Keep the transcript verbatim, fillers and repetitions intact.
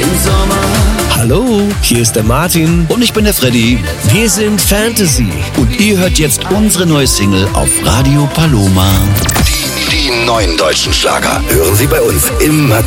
im Sommer. Hallo, hier ist der Martin und ich bin der Freddy. Wir sind Fantasy und ihr hört jetzt unsere neue Single auf Radio Paloma. Die neuen deutschen Schlager hören Sie bei uns immer